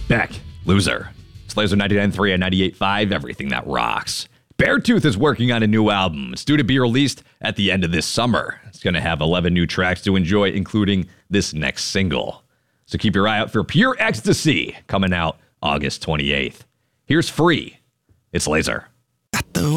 Beck, loser. It's Laser 99.3 and 98.5, everything that rocks. Beartooth is working on a new album. It's due to be released at the end of this summer. It's going to have 11 new tracks to enjoy, including this next single. So keep your eye out for Pure Ecstasy, coming out August 28th. Here's Free. It's Laser.